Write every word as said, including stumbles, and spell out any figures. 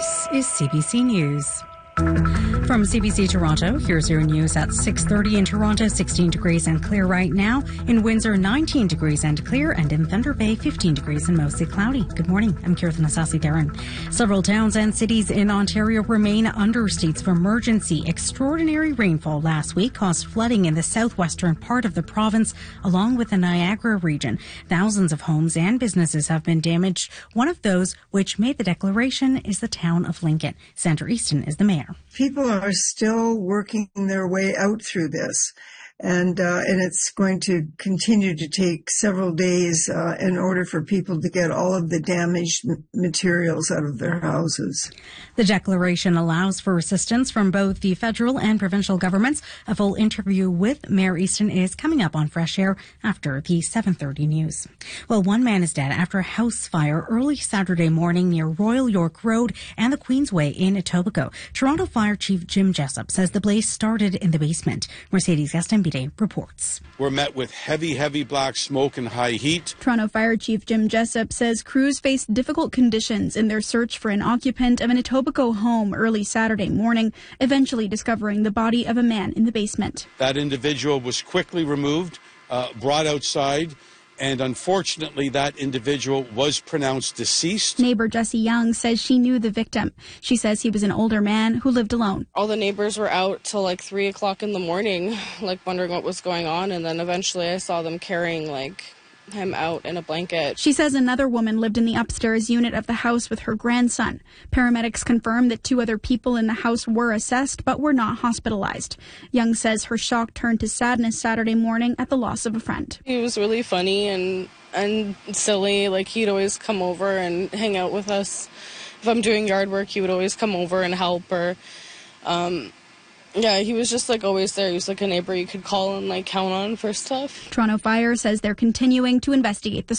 This is C B C News. From C B C Toronto, here's your news at six thirty in Toronto, sixteen degrees and clear right now. In Windsor, nineteen degrees and clear, and in Thunder Bay, fifteen degrees and mostly cloudy. Good morning. I'm Kirthan Asasi-Theron. Several towns and cities in Ontario remain under states of emergency. Extraordinary rainfall last week caused flooding in the southwestern part of the province, along with the Niagara region. Thousands of homes and businesses have been damaged. One of those which made the declaration is the town of Lincoln. Sandra Easton is the mayor. People are still working their way out through this, and uh, and it's going to continue to take several days uh, in order for people to get all of the damaged materials out of their houses. The declaration allows for assistance from both the federal and provincial governments. A full interview with Mayor Easton is coming up on Fresh Air after the seven thirty news. Well, one man is dead after a house fire early Saturday morning near Royal York Road and the Queensway in Etobicoke. Toronto Fire Chief Jim Jessup says the blaze started in the basement. Mercedes Gastambide reports. We're met with heavy, heavy black smoke and high heat. Toronto Fire Chief Jim Jessup says crews faced difficult conditions in their search for an occupant of an Etobicoke home early Saturday morning, eventually discovering the body of a man in the basement. That individual was quickly removed, uh, brought outside, and unfortunately that individual was pronounced deceased. Neighbor Jessie Young says she knew the victim. She says he was an older man who lived alone. All the neighbors were out till like three o'clock in the morning, like wondering what was going on, and then eventually I saw them carrying like him out in a blanket. She says another woman lived in the upstairs unit of the house with her grandson. Paramedics confirmed that two other people in the house were assessed but were not hospitalized. Young says her shock turned to sadness Saturday morning at the loss of a friend. He was really funny and and silly. Like, he'd always come over and hang out with us. If I'm doing yard work, he would always come over and help. Or um Yeah, he was just, like, always there. He was, like, a neighbor you could call and, like, count on for stuff. Toronto Fire says they're continuing to investigate the